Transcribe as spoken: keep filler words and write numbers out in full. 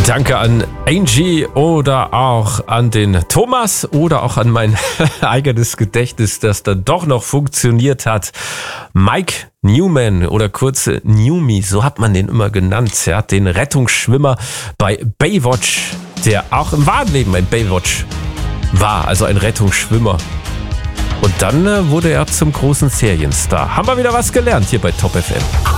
Danke an Angie oder auch an den Thomas oder auch an mein eigenes Gedächtnis, das dann doch noch funktioniert hat. Mike Newman oder kurz Newmy, so hat man den immer genannt. Er hat den Rettungsschwimmer bei Baywatch, der auch im wahren Leben ein Baywatch war, also ein Rettungsschwimmer. Und dann wurde er zum großen Serienstar. Haben wir wieder was gelernt hier bei Top F M.